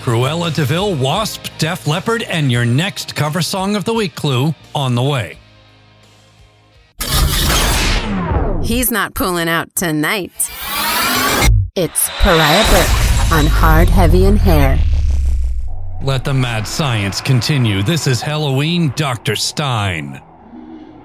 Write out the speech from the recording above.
Cruella de Vil, Wasp, Def Leppard, and your next cover song of the week clue on the way. He's not pulling out tonight. It's Pariah Burke on Hard, Heavy, and Hair. Let the mad science continue. This is Halloween, Dr. Stein.